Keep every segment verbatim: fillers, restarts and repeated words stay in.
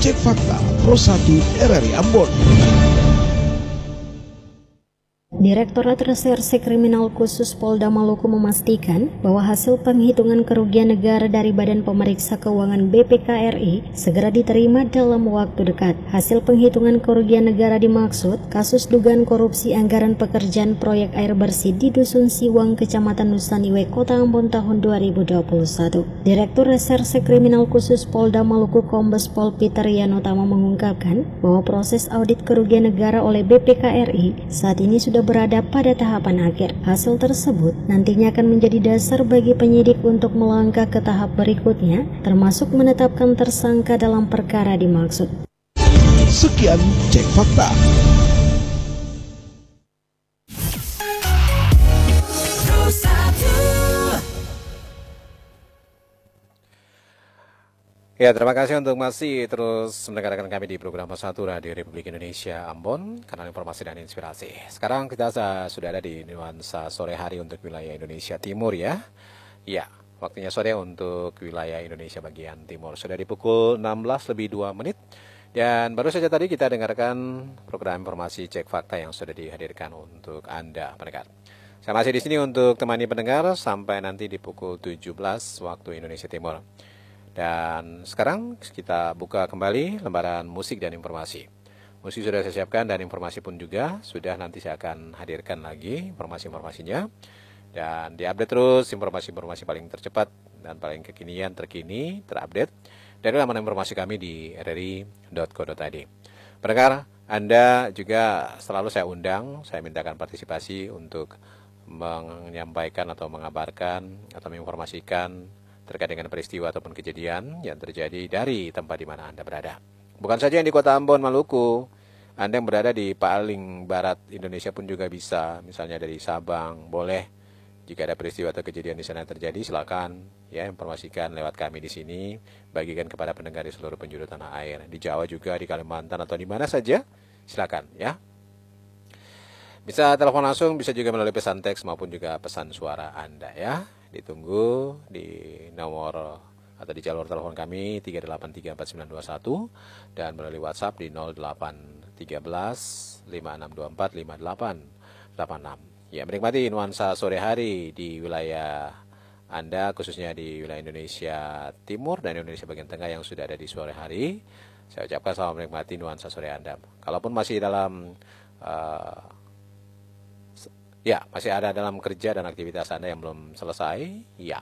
Cek Fakta Pro satu R R I Ambon. Direktorat Reserse Kriminal Khusus Polda Maluku memastikan bahwa hasil penghitungan kerugian negara dari Badan Pemeriksa Keuangan B P K R I segera diterima dalam waktu dekat. Hasil penghitungan kerugian negara dimaksud kasus dugaan korupsi anggaran pekerjaan proyek air bersih di Dusun Siwang, Kecamatan Nusaniwe, Kota Ambon tahun dua ribu dua puluh satu. Direktur Reserse Kriminal Khusus Polda Maluku Kombes Pol Peter Yanotama mengungkapkan bahwa proses audit kerugian negara oleh B P K R I saat ini sudah berada pada tahapan akhir. Hasil tersebut nantinya akan menjadi dasar bagi penyidik untuk melangkah ke tahap berikutnya, termasuk menetapkan tersangka dalam perkara dimaksud. Sekian Cek Fakta. Ya, terima kasih untuk masih terus mendengarkan kami di program satu Radio Republik Indonesia Ambon, kanal informasi dan inspirasi. Sekarang kita sudah ada di nuansa sore hari untuk wilayah Indonesia Timur ya. Ya, waktunya sore untuk wilayah Indonesia bagian timur. Sudah di pukul enam belas lebih dua menit. Dan baru saja tadi kita dengarkan program informasi Cek Fakta yang sudah dihadirkan untuk Anda pendengar. Saya masih di sini untuk temani pendengar sampai nanti di pukul tujuh belas waktu Indonesia Timur. Dan sekarang kita buka kembali lembaran musik dan informasi. Musik sudah saya siapkan dan informasi pun juga sudah, nanti saya akan hadirkan lagi informasi-informasinya. Dan diupdate terus informasi-informasi paling tercepat dan paling kekinian, terkini, terupdate dari laman informasi kami di r r i dot co dot i d. Pendengar, Anda juga selalu saya undang, saya mintakan partisipasi untuk menyampaikan atau mengabarkan atau menginformasikan terkait dengan peristiwa ataupun kejadian yang terjadi dari tempat di mana Anda berada. Bukan saja yang di Kota Ambon, Maluku, Anda yang berada di paling barat Indonesia pun juga bisa, misalnya dari Sabang, boleh. Jika ada peristiwa atau kejadian di sana terjadi, silakan ya informasikan lewat kami di sini, bagikan kepada pendengar di seluruh penjuru tanah air. Di Jawa juga, di Kalimantan atau di mana saja, silakan ya. Bisa telepon langsung, bisa juga melalui pesan teks maupun juga pesan suara Anda ya. Ditunggu di nomor atau di jalur telepon kami tiga delapan tiga empat sembilan dua satu dan melalui WhatsApp di nol delapan satu tiga lima enam dua empat lima delapan delapan enam. Ya, menikmati nuansa sore hari di wilayah Anda, khususnya di wilayah Indonesia Timur dan Indonesia bagian tengah yang sudah ada di sore hari. Saya ucapkan selamat menikmati nuansa sore Anda. Kalaupun masih dalam uh, Ya, masih ada dalam kerja dan aktivitas Anda yang belum selesai, ya.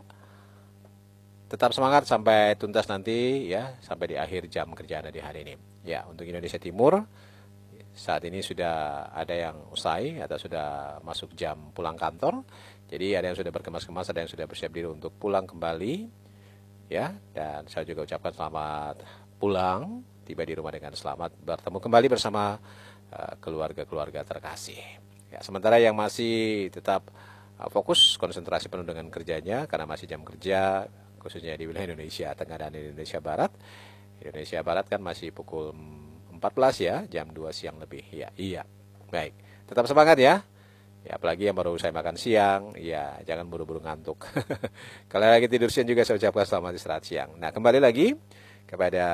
Tetap semangat sampai tuntas nanti, ya, sampai di akhir jam kerja Anda di hari ini. Ya, untuk Indonesia Timur, saat ini sudah ada yang usai atau sudah masuk jam pulang kantor. Jadi ada yang sudah berkemas-kemas, ada yang sudah bersiap diri untuk pulang kembali, ya. Dan saya juga ucapkan selamat pulang, tiba di rumah dengan selamat, bertemu kembali bersama uh, keluarga-keluarga terkasih. Ya, sementara yang masih tetap uh, fokus konsentrasi penuh dengan kerjanya karena masih jam kerja, khususnya di wilayah Indonesia Tengah dan Indonesia Barat. Indonesia Barat kan masih pukul empat belas ya, jam dua siang lebih. Ya, iya. Baik. Tetap semangat ya. Ya, apalagi yang baru saya makan siang, ya jangan buru-buru ngantuk. Kalau lagi tidur siang juga saya ucapkan selamat istirahat siang. Nah, kembali lagi kepada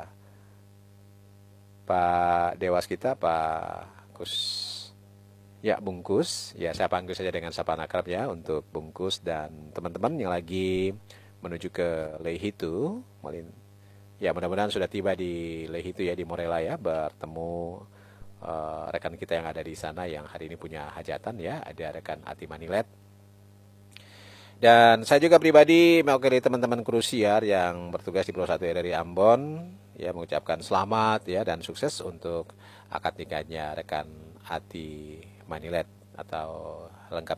Pak Dewas kita, Pak Kus Ya, Bungkus. Ya, saya panggil saja dengan sapaan akrab ya untuk Bungkus dan teman-teman yang lagi menuju ke Lehitu. Ya, mudah-mudahan sudah tiba di Lehitu ya, di Morela ya, bertemu uh, rekan kita yang ada di sana yang hari ini punya hajatan ya, ada rekan Ati Manilet. Dan saya juga pribadi mewakili teman-teman krusiar yang bertugas di Pro satu R R I Ambon ya, mengucapkan selamat ya dan sukses untuk akad nikahnya rekan Ati Manilet atau lengkap